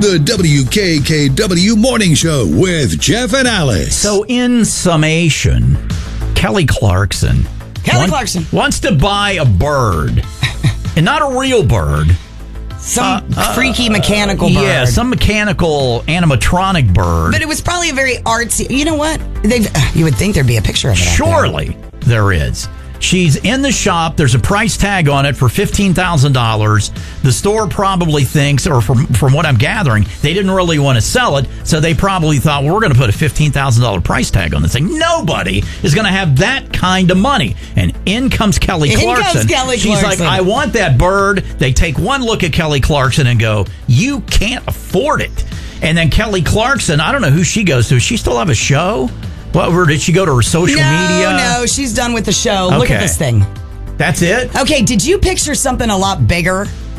The WKKW Morning Show with Jeff and Alex. So, in summation, Kelly Clarkson wants to buy a bird, and not a real bird. Some freaky mechanical bird. Yeah, some mechanical animatronic bird. But it was probably a very artsy. You know what? You would think there'd be a picture of it. Surely there is. She's in the shop. There's a price tag on it for $15,000. The store probably thinks, or from what I'm gathering, they didn't really want to sell it, so they probably thought, well, we're going to put a $15,000 price tag on this thing. Nobody is going to have that kind of money. And in comes Kelly Clarkson. She's like, I want that bird. They take one look at Kelly Clarkson and go, you can't afford it. And then Kelly Clarkson, I don't know who she goes to. Does she still have a show? Or did she go to her social media? No, she's done with the show. Okay. Look at this thing. That's it? Okay, did you picture something a lot bigger?